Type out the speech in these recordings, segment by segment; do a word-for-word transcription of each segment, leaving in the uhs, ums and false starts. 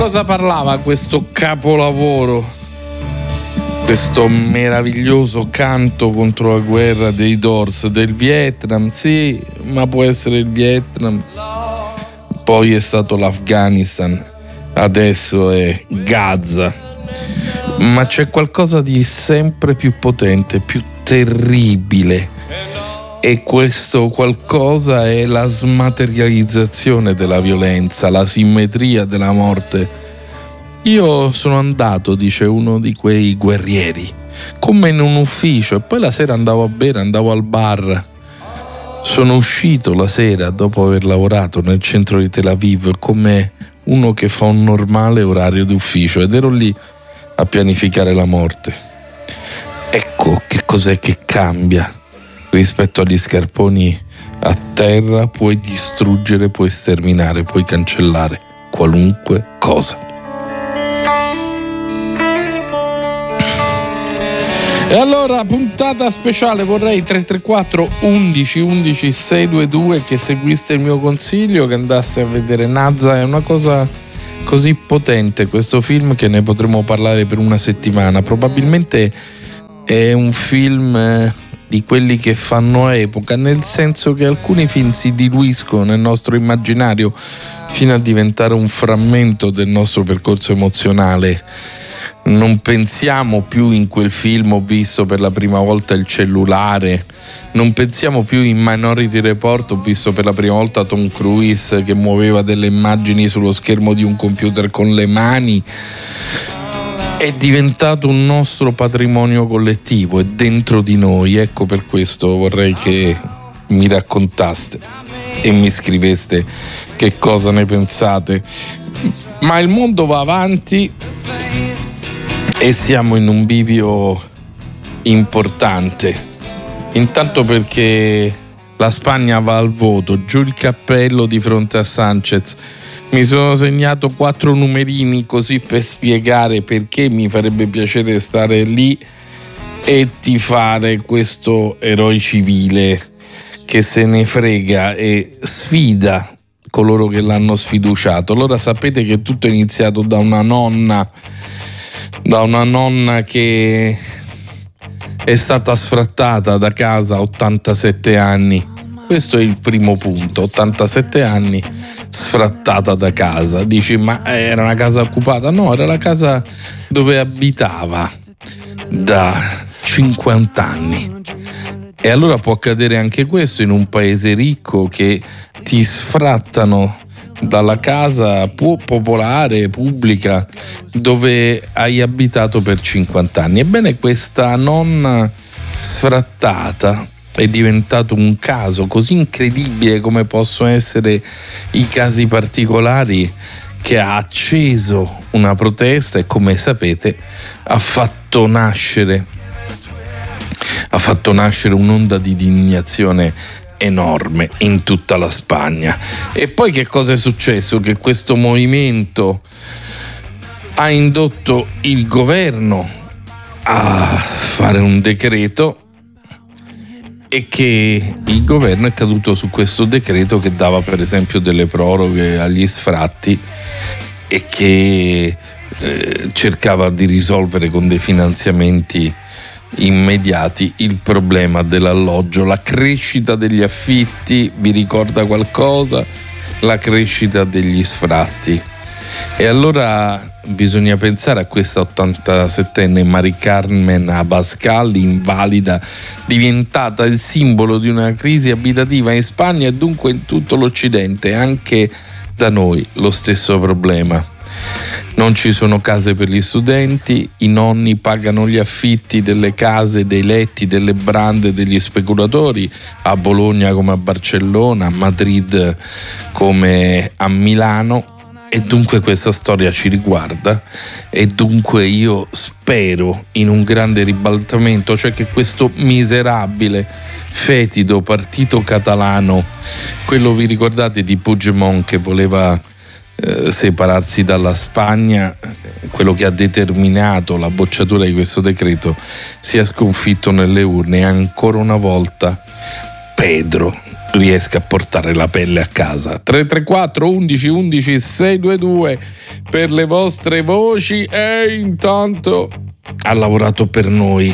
Cosa parlava questo capolavoro, questo meraviglioso canto contro la guerra dei Doors? Del Vietnam, sì, ma può essere il Vietnam, poi è stato l'Afghanistan, adesso è Gaza, ma c'è qualcosa di sempre più potente, più terribile, e questo qualcosa è la smaterializzazione della violenza, la simmetria della morte. Io sono andato, dice uno di quei guerrieri, come in un ufficio, e poi la sera andavo a bere, andavo al bar. Sono uscito la sera dopo aver lavorato nel centro di Tel Aviv come uno che fa un normale orario d'ufficio, ed ero lì a pianificare la morte. Ecco che cos'è che cambia rispetto agli scarponi a terra. Puoi distruggere, puoi sterminare, puoi cancellare qualunque cosa. E allora, puntata speciale, vorrei tre tre quattro undici undici sei due due che seguiste il mio consiglio, che andasse a vedere Nazza. È una cosa così potente questo film che ne potremo parlare per una settimana. Probabilmente è un film di quelli che fanno epoca, nel senso che alcuni film si diluiscono nel nostro immaginario fino a diventare un frammento del nostro percorso emozionale. Non pensiamo più in quel film ho visto per la prima volta il cellulare, non pensiamo più in Minority Report ho visto per la prima volta Tom Cruise che muoveva delle immagini sullo schermo di un computer con le mani. È diventato un nostro patrimonio collettivo, è dentro di noi. Ecco, per questo vorrei che mi raccontaste e mi scriveste che cosa ne pensate. Ma il mondo va avanti e siamo in un bivio importante. Intanto perché la Spagna va al voto, giù il cappello di fronte a Sanchez. Mi sono segnato quattro numerini così per spiegare perché mi farebbe piacere stare lì e tifare questo eroe civile che se ne frega e sfida coloro che l'hanno sfiduciato. Allora sapete che tutto è iniziato da una nonna, da una nonna che è stata sfrattata da casa a ottantasette anni. Questo è il primo punto, ottantasette anni, sfrattata da casa. Dici, ma era una casa occupata? No, era la casa dove abitava da cinquanta anni. E allora può accadere anche questo in un paese ricco, che ti sfrattano dalla casa popolare, pubblica, dove hai abitato per cinquanta anni. Ebbene, questa nonna sfrattata è diventato un caso così incredibile come possono essere i casi particolari, che ha acceso una protesta e, come sapete, ha fatto nascere ha fatto nascere un'onda di indignazione enorme in tutta la Spagna. E poi che cosa è successo? Che questo movimento ha indotto il governo a fare un decreto, e che il governo è caduto su questo decreto che dava per esempio delle proroghe agli sfratti e che eh, cercava di risolvere con dei finanziamenti immediati il problema dell'alloggio. La crescita degli affitti vi ricorda qualcosa? La crescita degli sfratti. E allora bisogna pensare a questa ottantasettenne Mari Carmen Abascal, invalida, diventata il simbolo di una crisi abitativa in Spagna e dunque in tutto l'Occidente. Anche da noi lo stesso problema. Non ci sono case per gli studenti, i nonni pagano gli affitti delle case, dei letti, delle brande degli speculatori, a Bologna come a Barcellona, a Madrid come a Milano. E dunque questa storia ci riguarda, e dunque io spero in un grande ribaltamento, cioè che questo miserabile, fetido partito catalano, quello, vi ricordate, di Puigdemont, che voleva eh, separarsi dalla Spagna, quello che ha determinato la bocciatura di questo decreto, sia sconfitto nelle urne. E ancora una volta Pedro riesca a portare la pelle a casa. Tre tre quattro undici undici seicentodventidue per le vostre voci. E intanto ha lavorato per noi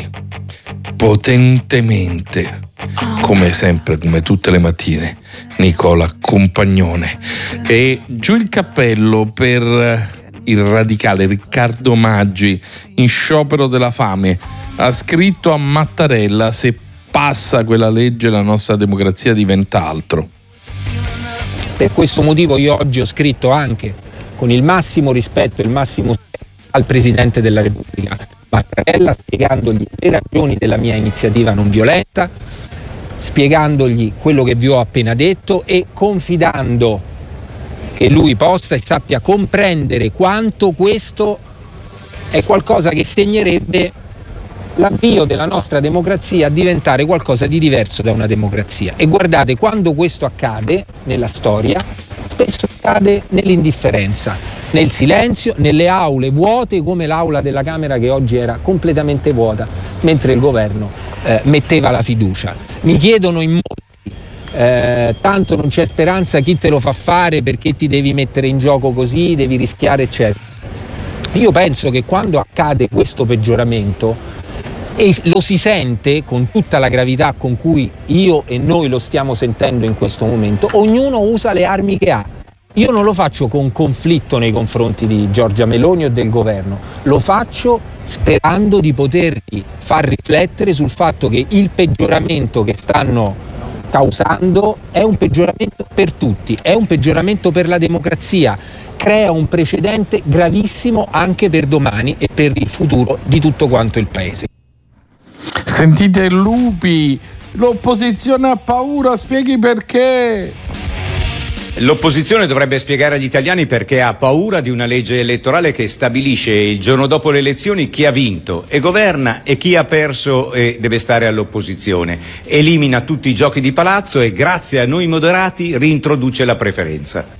potentemente, come sempre, come tutte le mattine, Nicola Compagnone. E giù il cappello per il radicale Riccardo Maggi, in sciopero della fame. Ha scritto a Mattarella: se passa quella legge la nostra democrazia diventa altro. Per questo motivo io oggi ho scritto anche con il massimo rispetto e il massimo al Presidente della Repubblica Mattarella, spiegandogli le ragioni della mia iniziativa non violenta, spiegandogli quello che vi ho appena detto e confidando che lui possa e sappia comprendere quanto questo è qualcosa che segnerebbe l'avvio della nostra democrazia a diventare qualcosa di diverso da una democrazia. E guardate, quando questo accade nella storia, spesso accade nell'indifferenza, nel silenzio, nelle aule vuote, come l'aula della Camera che oggi era completamente vuota mentre il governo eh, metteva la fiducia. Mi chiedono in molti, eh, tanto non c'è speranza, chi te lo fa fare, perché ti devi mettere in gioco così, devi rischiare, eccetera. Io penso che quando accade questo peggioramento, e lo si sente con tutta la gravità con cui io e noi lo stiamo sentendo in questo momento, ognuno usa le armi che ha. Io non lo faccio con conflitto nei confronti di Giorgia Meloni o del governo, lo faccio sperando di poterli far riflettere sul fatto che il peggioramento che stanno causando è un peggioramento per tutti, è un peggioramento per la democrazia, crea un precedente gravissimo anche per domani e per il futuro di tutto quanto il Paese. Sentite Lupi, l'opposizione ha paura, spieghi perché. L'opposizione dovrebbe spiegare agli italiani perché ha paura di una legge elettorale che stabilisce il giorno dopo le elezioni chi ha vinto e governa e chi ha perso e deve stare all'opposizione. Elimina tutti i giochi di palazzo e grazie a noi moderati reintroduce la preferenza.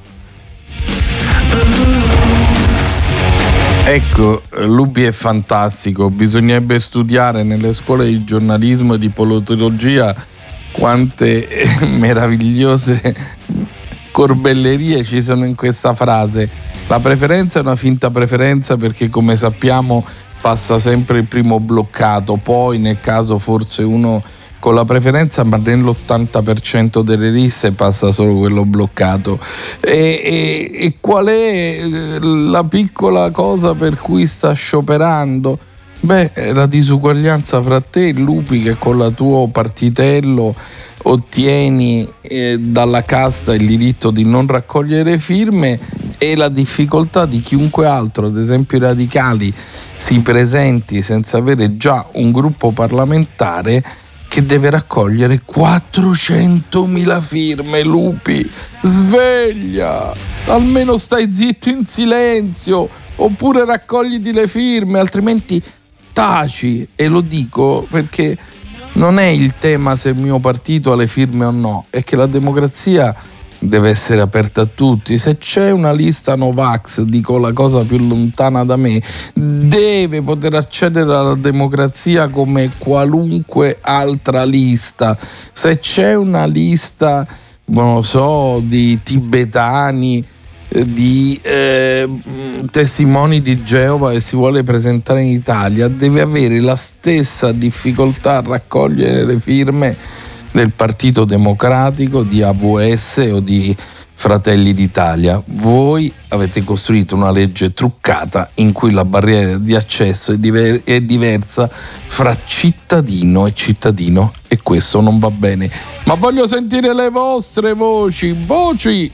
Ecco, Lupi è fantastico, bisognerebbe studiare nelle scuole di giornalismo e di politologia quante meravigliose corbellerie ci sono in questa frase. La preferenza è una finta preferenza perché, come sappiamo, passa sempre il primo bloccato, poi nel caso forse uno con la preferenza, ma nell'ottanta per cento delle liste passa solo quello bloccato. E, e, e qual è la piccola cosa per cui sta scioperando? Beh, la disuguaglianza fra te e Lupi, che con il tuo partitello ottieni eh, dalla casta il diritto di non raccogliere firme, e la difficoltà di chiunque altro, ad esempio i radicali, si presenti senza avere già un gruppo parlamentare che deve raccogliere quattrocentomila firme. Lupi, sveglia, almeno stai zitto in silenzio, oppure raccogliti le firme, altrimenti taci. E lo dico perché non è il tema se il mio partito ha le firme o no, è che la democrazia deve essere aperta a tutti. Se c'è una lista Novax, dico la cosa più lontana da me, deve poter accedere alla democrazia come qualunque altra lista. Se c'è una lista, non lo so, di tibetani, di eh, testimoni di Geova e si vuole presentare in Italia, deve avere la stessa difficoltà a raccogliere le firme del Partito Democratico, di A V S o di Fratelli d'Italia. Voi avete costruito una legge truccata in cui la barriera di accesso è, diver- è diversa fra cittadino e cittadino, e questo non va bene. Ma voglio sentire le vostre voci, voci!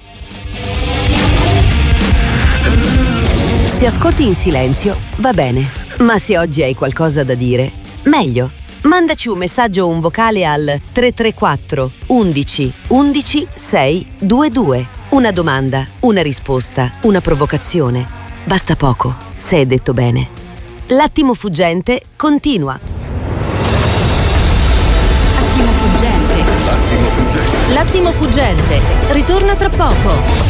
Se ascolti in silenzio, va bene. Ma se oggi hai qualcosa da dire, meglio. Mandaci un messaggio o un vocale al tre tre quattro undici undici seicentodventidue. Una domanda, una risposta, una provocazione. Basta poco, se è detto bene. L'attimo fuggente continua. Attimo fuggente. L'attimo fuggente. L'attimo fuggente. Ritorna tra poco.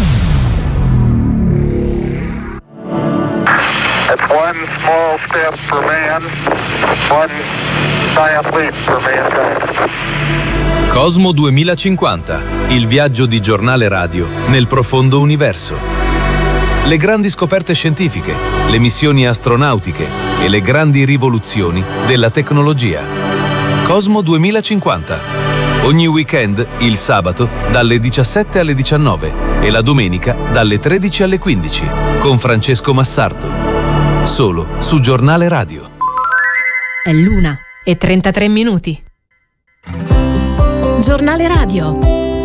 It's one small step for man, one giant leap for mankind. Cosmo duemilacinquanta, il viaggio di Giornale Radio nel profondo universo. Le grandi scoperte scientifiche, le missioni astronautiche e le grandi rivoluzioni della tecnologia. Cosmo duemilacinquanta. Ogni weekend, il sabato, dalle diciassette alle diciannove e la domenica dalle tredici alle quindici, con Francesco Massardo. Solo su Giornale Radio. È l'una e trentatré minuti. Giornale Radio.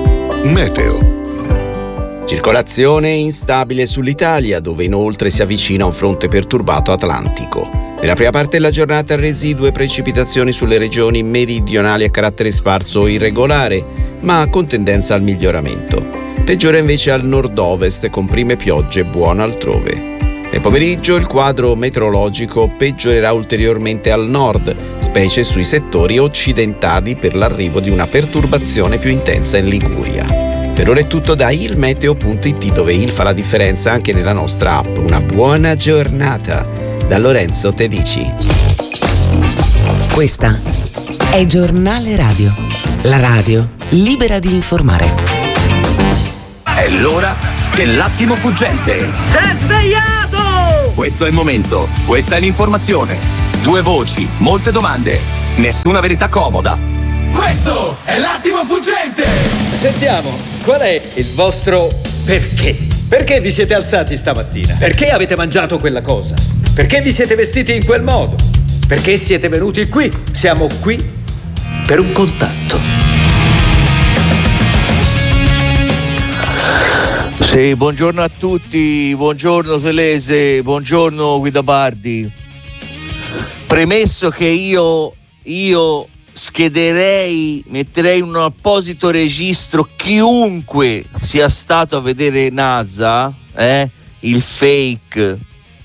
Meteo. Circolazione instabile sull'Italia, dove inoltre si avvicina un fronte perturbato atlantico. Nella prima parte della giornata residue precipitazioni sulle regioni meridionali a carattere sparso o irregolare, ma con tendenza al miglioramento. Peggiore invece al nord-ovest, con prime piogge buone altrove. Nel pomeriggio il quadro meteorologico peggiorerà ulteriormente al nord, specie sui settori occidentali per l'arrivo di una perturbazione più intensa in Liguria. Per ora è tutto da ilmeteo punto it, dove il fa la differenza anche nella nostra app. Una buona giornata da Lorenzo Tedici. Questa è Giornale Radio, la radio libera di informare. È l'ora dell'attimo fuggente. Sei svegliato! Questo è il momento, questa è l'informazione. Due voci, molte domande, nessuna verità comoda. Questo è l'attimo fuggente! Sentiamo, qual è il vostro perché? Perché vi siete alzati stamattina? Perché avete mangiato quella cosa? Perché vi siete vestiti in quel modo? Perché siete venuti qui? Siamo qui per un contatto. Sì, buongiorno a tutti, buongiorno Telese, buongiorno Guido Bardi. Premesso che io, io schederei, metterei in un apposito registro chiunque sia stato a vedere NASA, eh, il fake,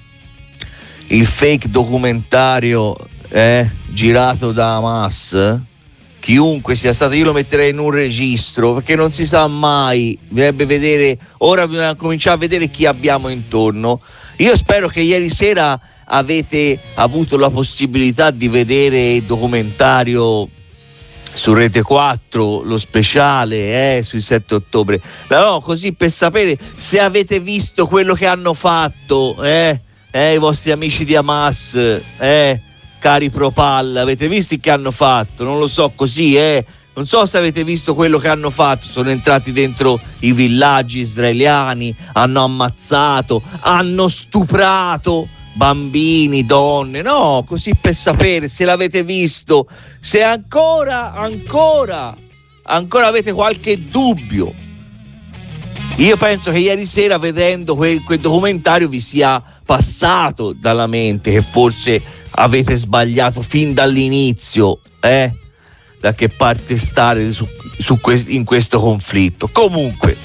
il fake documentario eh, girato da Hamas. Chiunque sia stato, io lo metterei in un registro, perché non si sa mai, bisognerebbe vedere, ora bisogna cominciare a vedere chi abbiamo intorno. Io spero che ieri sera avete avuto la possibilità di vedere il documentario su Rete quattro, lo speciale eh, sui sette ottobre, però così per sapere se avete visto quello che hanno fatto eh, eh, i vostri amici di Hamas, eh cari Propal, avete visto che hanno fatto? Non lo so, così, eh. Non so se avete visto quello che hanno fatto. Sono entrati dentro i villaggi israeliani, hanno ammazzato, hanno stuprato bambini, donne. No, così per sapere se l'avete visto, se ancora, ancora, ancora avete qualche dubbio. Io penso che ieri sera, vedendo quel, quel documentario, vi sia passato dalla mente che forse avete sbagliato fin dall'inizio, eh? Da che parte stare su, su que- in questo conflitto. Comunque,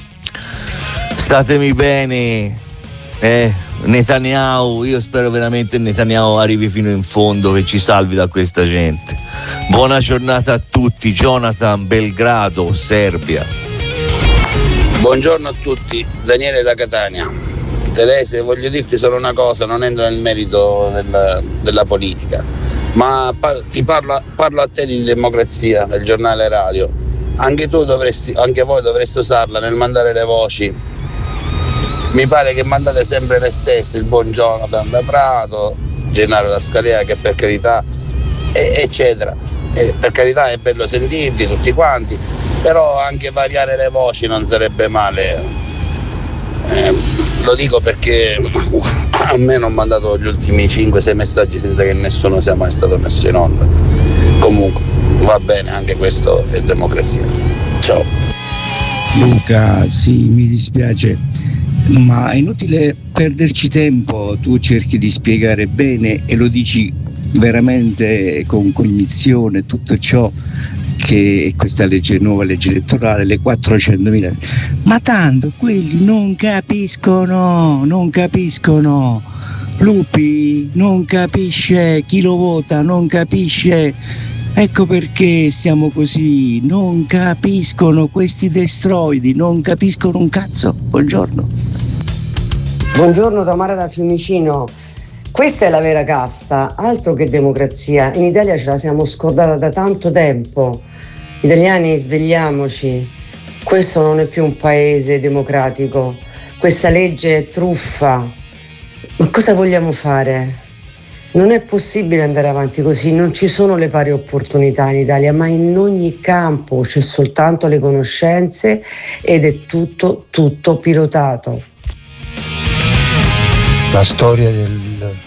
statemi bene, eh? Netanyahu, io spero veramente Netanyahu arrivi fino in fondo, che ci salvi da questa gente. Buona giornata a tutti, Jonathan, Belgrado, Serbia. Buongiorno a tutti, Daniele da Catania. Telese, voglio dirti solo una cosa, non entro nel merito della, della politica, ma par- ti parlo, parlo a te di democrazia, del Giornale Radio. Anche tu dovresti, anche voi dovreste usarla nel mandare le voci. Mi pare che mandate sempre le stesse, il buon Jonathan da Prato, Gennaro da Scalea, che per carità, e, eccetera. E per carità è bello sentirli tutti quanti, però anche variare le voci non sarebbe male. Eh, lo dico perché a me non ho mandato gli ultimi cinque sei messaggi senza che nessuno sia mai stato messo in onda. Comunque va bene, anche questo è democrazia. Ciao Luca, sì, mi dispiace, ma è inutile perderci tempo. Tu cerchi di spiegare bene e lo dici veramente con cognizione tutto ciò che questa legge, nuova legge elettorale, le quattrocentomila, ma tanto quelli non capiscono, non capiscono. Lupi non capisce, chi lo vota non capisce, ecco perché siamo così, non capiscono questi destroidi, non capiscono un cazzo. Buongiorno. Buongiorno Tamara da Fiumicino. Questa è la vera casta, altro che democrazia. In Italia ce la siamo scordata da tanto tempo. Italiani, svegliamoci, questo non è più un paese democratico, questa legge è truffa. Ma cosa vogliamo fare? Non è possibile andare avanti così, non ci sono le pari opportunità in Italia, ma in ogni campo c'è soltanto le conoscenze ed è tutto, tutto pilotato. La storia del,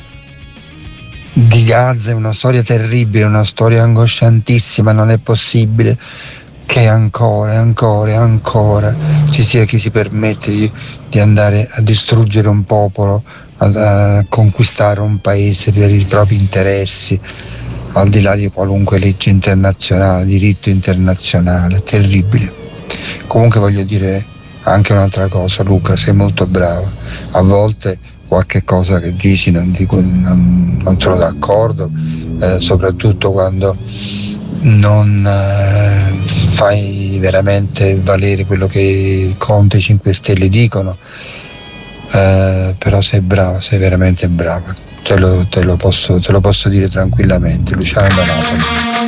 di Gaza è una storia terribile, una storia angosciantissima, non è possibile che ancora, ancora, ancora ci sia chi si permette di, di andare a distruggere un popolo, a, a conquistare un paese per i propri interessi, al di là di qualunque legge internazionale, diritto internazionale. È terribile. Comunque voglio dire anche un'altra cosa, Luca, sei molto brava. A volte qualche cosa che dici non, dico, non, non sono d'accordo, eh, soprattutto quando non eh, fai veramente valere quello che il Conte e cinque Stelle dicono, eh, però sei brava, sei veramente brava, te lo, te lo, posso, te lo posso dire tranquillamente. Luciano da Napoli.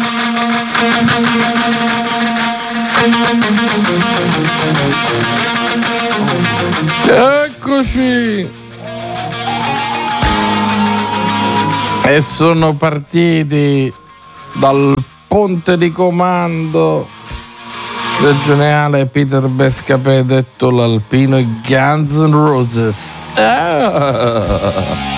Eccoci! E sono partiti dal ponte di comando del generale Peter Bescapè, detto l'Alpino, e Guns N' Roses. Ah.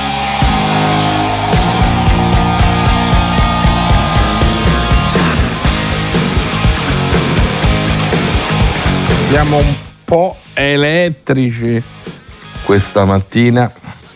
Siamo un po' elettrici questa mattina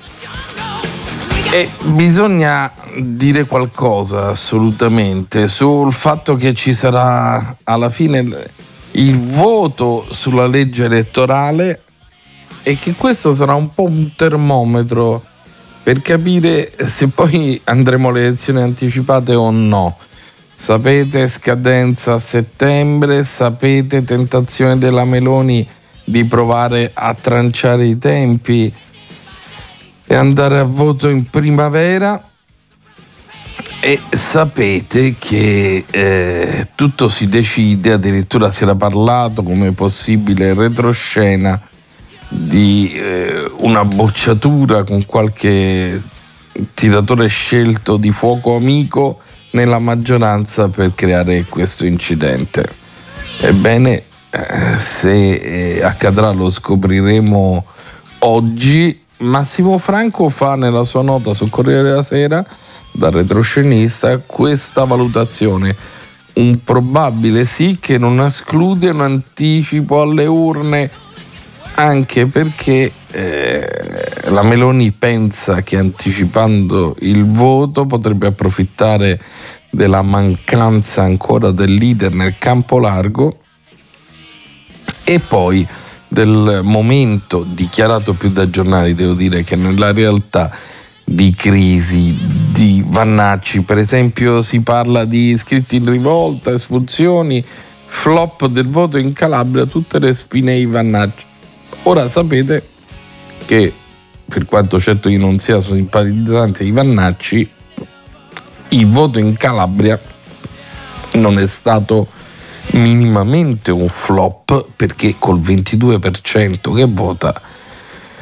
e bisogna dire qualcosa assolutamente sul fatto che ci sarà alla fine il voto sulla legge elettorale e che questo sarà un po' un termometro per capire se poi andremo alle elezioni anticipate o no. Sapete, scadenza a settembre, sapete, tentazione della Meloni di provare a tranciare i tempi e andare a voto in primavera, e sapete che eh, tutto si decide, addirittura si era parlato come possibile retroscena di eh, una bocciatura con qualche tiratore scelto di fuoco amico nella maggioranza per creare questo incidente. Ebbene, eh, se eh, accadrà lo scopriremo oggi. Massimo Franco fa nella sua nota sul Corriere della Sera, da retroscenista, questa valutazione: un probabile sì che non esclude un anticipo alle urne, anche perché eh, la Meloni pensa che anticipando il voto potrebbe approfittare della mancanza ancora del leader nel campo largo e poi del momento dichiarato più da giornali, devo dire, che nella realtà di crisi, di Vannacci, per esempio si parla di iscritti in rivolta, espulsioni, flop del voto in Calabria, tutte le spine ai Vannacci. Ora sapete che, per quanto certo io non sia simpatizzante di Vannacci, il voto in Calabria non è stato minimamente un flop, perché col ventidue per cento che vota